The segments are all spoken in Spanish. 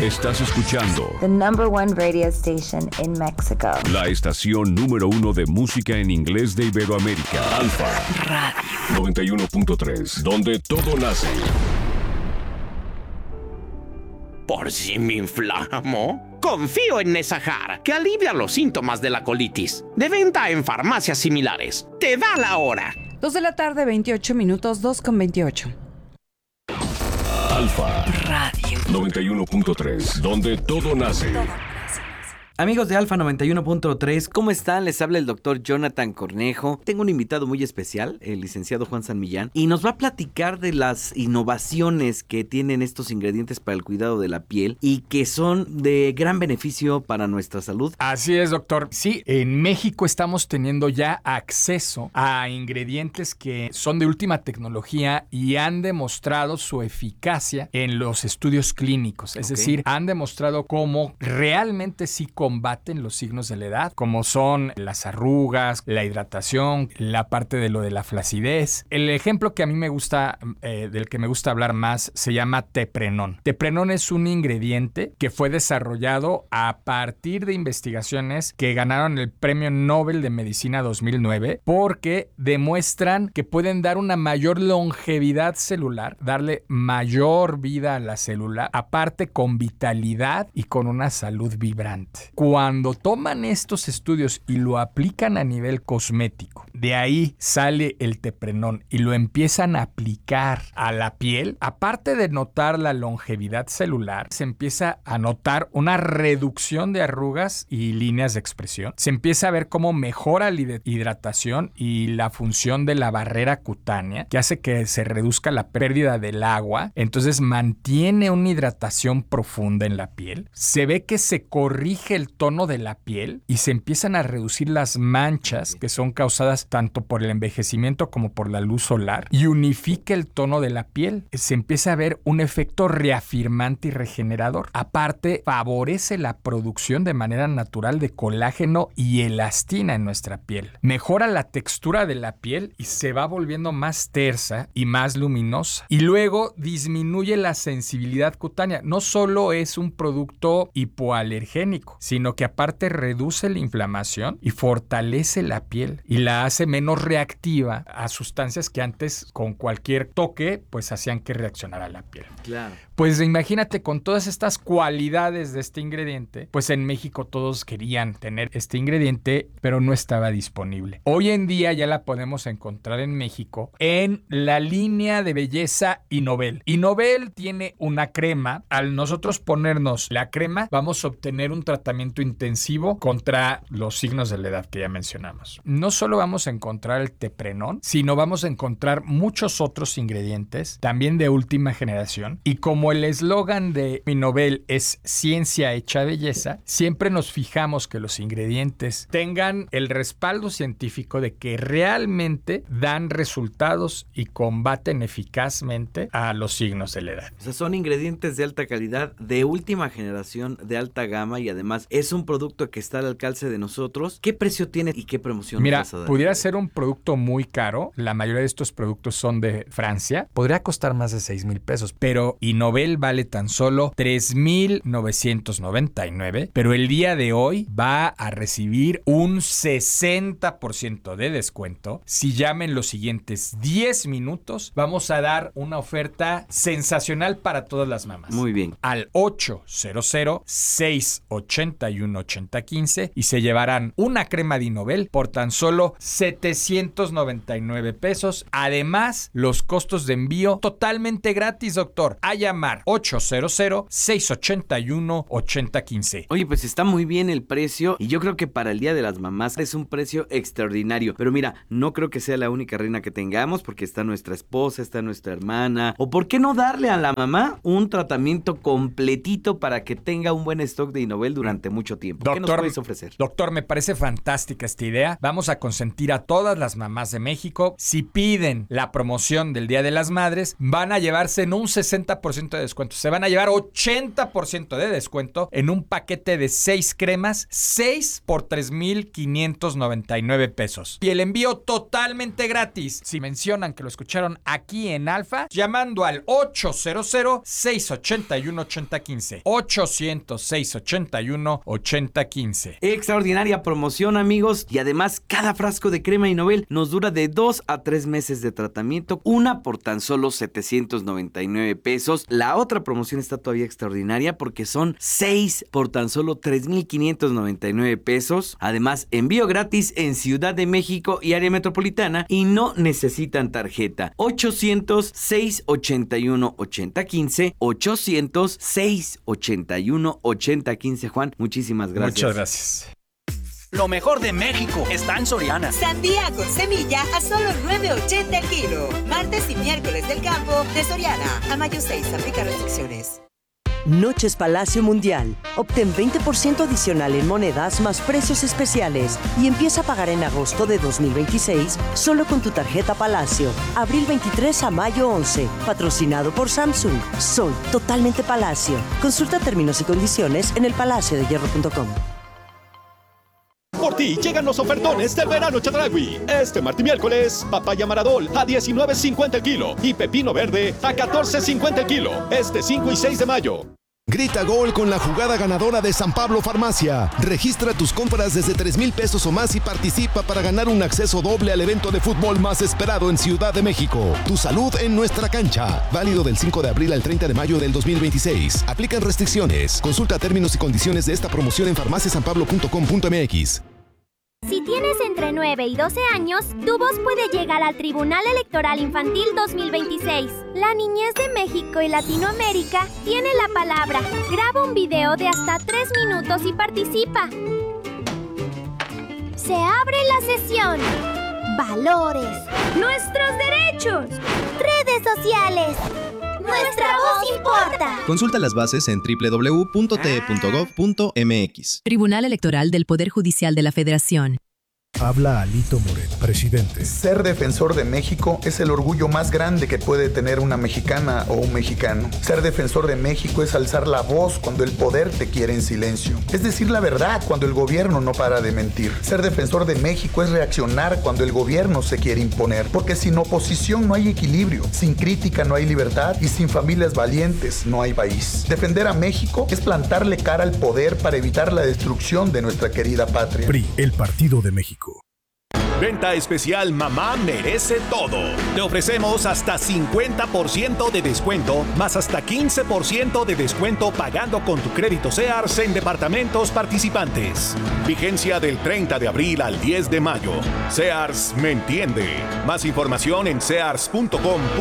Estás escuchando the number one radio station in Mexico. la estación número 1 de música en inglés de Iberoamérica. Alfa Radio 91.3, donde todo nace. ¿Por si me inflamo? Confío en Nesahar, que alivia los síntomas de la colitis. De venta en farmacias similares. Te da la hora. 2 de la tarde, 28 minutos, 2:28. Alfa Radio 91.3, donde todo nace. Amigos de Alfa 91.3, ¿cómo están? Les habla el doctor Jonathan Cornejo. Tengo un invitado muy especial, el licenciado Juan San Millán, y nos va a platicar de las innovaciones que tienen estos ingredientes para el cuidado de la piel y que son de gran beneficio para nuestra salud. Así es, doctor. Sí, en México estamos teniendo ya acceso a ingredientes que son de última tecnología y han demostrado su eficacia en los estudios clínicos. Es decir, han demostrado cómo realmente sí combaten los signos de la edad, como son las arrugas, la hidratación, la parte de lo de la flacidez. El ejemplo que a mí me gusta, del que me gusta hablar más, se llama Teprenón. Teprenón es un ingrediente que fue desarrollado a partir de investigaciones que ganaron el Premio Nobel de Medicina 2009 porque demuestran que pueden dar una mayor longevidad celular, darle mayor vida a la célula, aparte con vitalidad y con una salud vibrante. Cuando toman estos estudios y lo aplican a nivel cosmético, de ahí sale el Teprenón y lo empiezan a aplicar a la piel, aparte de notar la longevidad celular, se empieza a notar una reducción de arrugas y líneas de expresión. Se empieza a ver cómo mejora la hidratación y la función de la barrera cutánea, que hace que se reduzca la pérdida del agua. Entonces mantiene una hidratación profunda en la piel. Se ve que se corrige el tono de la piel y se empiezan a reducir las manchas que son causadas tanto por el envejecimiento como por la luz solar, y unifica el tono de la piel. Se empieza a ver un efecto reafirmante y regenerador. Aparte, favorece la producción de manera natural de colágeno y elastina en nuestra piel. Mejora la textura de la piel y se va volviendo más tersa y más luminosa. Y luego disminuye la sensibilidad cutánea. No solo es un producto hipoalergénico, sino que aparte reduce la inflamación y fortalece la piel y la hace menos reactiva a sustancias que antes con cualquier toque pues hacían que reaccionara la piel. Claro. Pues imagínate, con todas estas cualidades de este ingrediente, pues en México todos querían tener este ingrediente, pero no estaba disponible. Hoy en día ya la podemos encontrar en México en la línea de belleza Innovel. Innovel tiene una crema. Al nosotros ponernos la crema, vamos a obtener un tratamiento intensivo contra los signos de la edad que ya mencionamos. No solo vamos a encontrar el Teprenón, sino vamos a encontrar muchos otros ingredientes, también de última generación. Y como el eslogan de Innovel es ciencia hecha belleza, siempre nos fijamos que los ingredientes tengan el respaldo científico de que realmente dan resultados y combaten eficazmente a los signos de la edad. O sea, son ingredientes de alta calidad, de última generación, de alta gama, y además es un producto que está al alcance de nosotros. ¿Qué precio tiene y qué promoción Mira, vas a dar? Pudiera ser un producto muy caro. La mayoría de estos productos son de Francia. Podría costar más de 6,000 pesos, pero Innovel vale tan solo 3,999. Pero el día de hoy va a recibir un 60% de descuento. Si llamen los siguientes 10 minutos, vamos a dar una oferta sensacional para todas las mamás. Muy bien. Al 800-681-8015 y se llevarán una crema de Innovel por tan solo 799 pesos. Además, los costos de envío totalmente gratis, doctor. A llamar 800-681-8015. Oye, pues está muy bien el precio y yo creo que para el Día de las Mamás es un precio extraordinario. Pero mira, no creo que sea la única reina que tengamos, porque está nuestra esposa, está nuestra hermana. ¿O por qué no darle a la mamá un tratamiento completito para que tenga un buen stock de Innovel durante mucho tiempo? Doctor, ¿qué nos puedes ofrecer? Doctor, me parece fantástica esta idea. Vamos a consentir a todas las mamás de México. Si piden la promoción del Día de las Madres, van a llevarse en un 60% de descuento. Se van a llevar 80% de descuento en un paquete de 6 cremas, 6 por 3,599 pesos. Y el envío totalmente gratis. Si mencionan que lo escucharon aquí en Alfa, llamando al 800-681-8015. 800-681-8015. Extraordinaria promoción, amigos. Y además, cada frasco de crema Innovel nos dura de 2 a 3 meses de tratamiento. Una por tan solo 799 pesos. La otra promoción está todavía extraordinaria porque son 6 por tan solo 3,599 pesos. Además, envío gratis en Ciudad de México y área metropolitana y no necesitan tarjeta. 800-681-8015. 800-681-8015. Juan, muchísimas gracias. Muchas gracias. Lo mejor de México está en Soriana. Sandía con semilla a solo $9.80 el kilo. Martes y miércoles del campo de Soriana. A mayo 6, aplica restricciones. Noches Palacio Mundial. Obtén 20% adicional en monedas más precios especiales y empieza a pagar en agosto de 2026 solo con tu tarjeta Palacio. Abril 23 a mayo 11. Patrocinado por Samsung. Soy totalmente Palacio. Consulta términos y condiciones en elpalaciodehierro.com. Por ti llegan los ofertones del verano Chedraui. Este martes y miércoles, papaya Maradol a $19.50 el kilo y pepino verde a $14.50 el kilo. Este 5 y 6 de mayo. Grita gol con la jugada ganadora de San Pablo Farmacia. Registra tus compras desde 3,000 pesos o más y participa para ganar un acceso doble al evento de fútbol más esperado en Ciudad de México. Tu salud en nuestra cancha. Válido del 5 de abril al 30 de mayo del 2026. Aplican restricciones. Consulta términos y condiciones de esta promoción en farmaciasanpablo.com.mx. Si tienes entre 9 y 12 años, tu voz puede llegar al Tribunal Electoral Infantil 2026. La Niñez de México y Latinoamérica tiene la palabra. Graba un video de hasta 3 minutos y participa. Se abre la sesión. Valores. Nuestros derechos. Redes sociales. Nuestra voz importa. Consulta las bases en www.te.gov.mx. Tribunal Electoral del Poder Judicial de la Federación. Habla Alito Moreno, presidente. Ser defensor de México es el orgullo más grande que puede tener una mexicana o un mexicano. Ser defensor de México es alzar la voz cuando el poder te quiere en silencio. Es decir la verdad cuando el gobierno no para de mentir. Ser defensor de México es reaccionar cuando el gobierno se quiere imponer. Porque sin oposición no hay equilibrio, sin crítica no hay libertad y sin familias valientes no hay país. Defender a México es plantarle cara al poder para evitar la destrucción de nuestra querida patria. PRI, el Partido de México. Venta especial Mamá Merece Todo. Te ofrecemos hasta 50% de descuento, más hasta 15% de descuento pagando con tu crédito Sears en departamentos participantes. Vigencia del 30 de abril al 10 de mayo. Sears me entiende. Más información en sears.com.mx.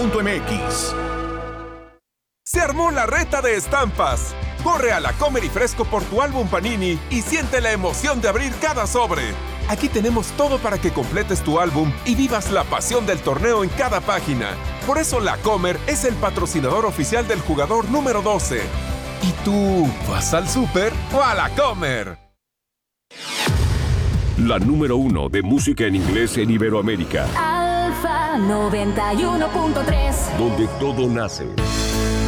Se armó la reta de estampas. Corre a La Comer y Fresco por tu álbum Panini y siente la emoción de abrir cada sobre. Aquí tenemos todo para que completes tu álbum y vivas la pasión del torneo en cada página. Por eso La Comer es el patrocinador oficial del jugador número 12. ¿Y tú vas al súper o a La Comer? La número 1 de música en inglés en Iberoamérica. Alfa 91.3. Donde todo nace.